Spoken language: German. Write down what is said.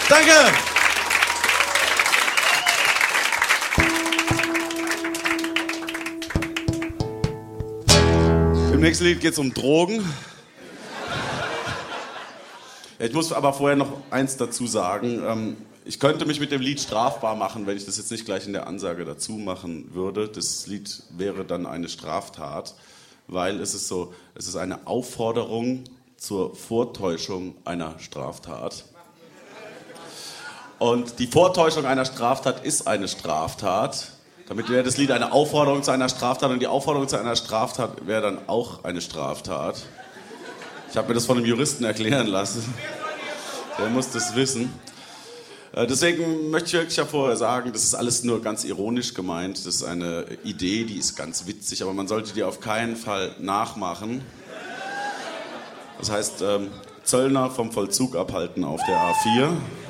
Danke! Im nächsten Lied geht es um Drogen. Ich muss aber vorher noch eins dazu sagen. Ich könnte mich mit dem Lied strafbar machen, wenn ich das jetzt nicht gleich in der Ansage dazu machen würde. Das Lied wäre dann eine Straftat, weil es ist eine Aufforderung zur Vortäuschung einer Straftat. Und die Vortäuschung einer Straftat ist eine Straftat. Damit wäre das Lied eine Aufforderung zu einer Straftat und die Aufforderung zu einer Straftat wäre dann auch eine Straftat. Ich habe mir das von einem Juristen erklären lassen. Der muss das wissen. Deswegen möchte ich wirklich ja vorher sagen, das ist alles nur ganz ironisch gemeint. Das ist eine Idee, die ist ganz witzig, aber man sollte die auf keinen Fall nachmachen. Das heißt, Zöllner vom Vollzug abhalten auf der A4.